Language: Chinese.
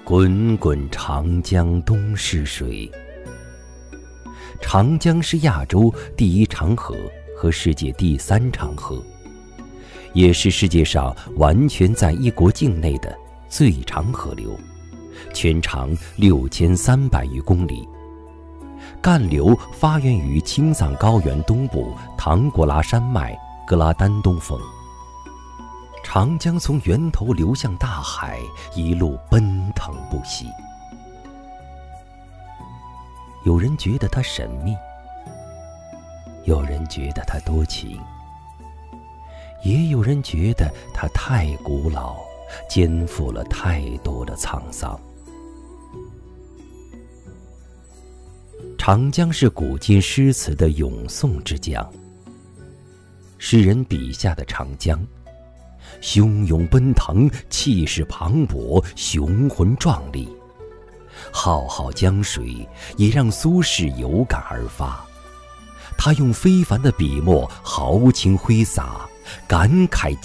滚滚长江东逝水。长江是亚洲第一长河和世界第3长河，也是世界上完全在一国境内的最长河流，全长6300余公里。干流发源于青藏高原东部唐古拉山脉格拉丹东峰。长江从源头流向大海，一路奔腾不息。有人觉得它神秘，有人觉得它多情，也有人觉得它太古老，肩负了太多的沧桑。长江是古今诗词的咏颂之江，诗人笔下的长江，汹涌奔腾，气势磅礴，雄浑壮丽。浩浩江水也让苏轼有感而发，他用非凡的笔墨豪情挥洒，感慨